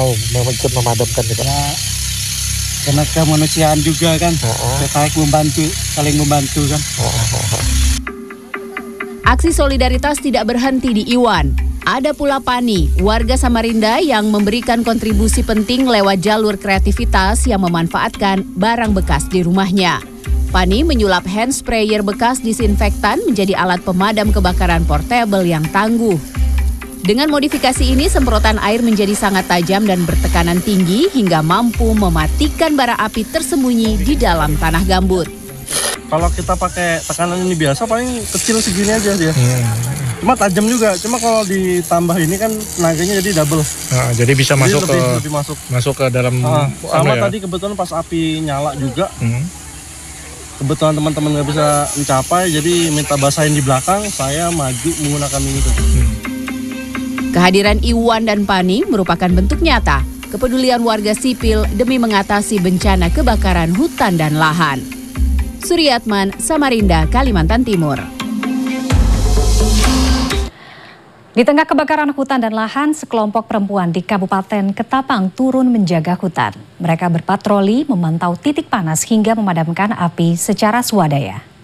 mau ikut memadamkan itu? Ya, karena kemanusiaan juga kan, kita saling membantu kan. Aksi solidaritas tidak berhenti di Iwan. Ada pula Pani, warga Samarinda yang memberikan kontribusi penting lewat jalur kreativitas yang memanfaatkan barang bekas di rumahnya. Pani menyulap hand sprayer bekas disinfektan menjadi alat pemadam kebakaran portable yang tangguh. Dengan modifikasi ini, semprotan air menjadi sangat tajam dan bertekanan tinggi hingga mampu mematikan bara api tersembunyi di dalam tanah gambut. Kalau kita pakai tekanan ini biasa paling kecil segini aja dia. Cuma tajam juga, cuma kalau ditambah ini kan tenaganya jadi double. Nah, jadi bisa masuk lebih masuk ke dalam. Sama tadi kebetulan pas api nyala juga. Kebetulan teman-teman nggak bisa mencapai, jadi minta basahin di belakang, saya maju menggunakan ini. Kehadiran Iwan dan Pani merupakan bentuk nyata kepedulian warga sipil demi mengatasi bencana kebakaran hutan dan lahan. Suryatman, Samarinda, Kalimantan Timur. Di tengah kebakaran hutan dan lahan, sekelompok perempuan di Kabupaten Ketapang turun menjaga hutan. Mereka berpatroli, memantau titik panas hingga memadamkan api secara swadaya.